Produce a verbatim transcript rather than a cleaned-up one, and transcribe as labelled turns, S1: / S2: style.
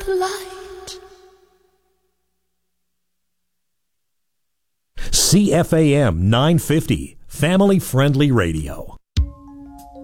S1: light.
S2: C F A M nine fifty, family friendly radio.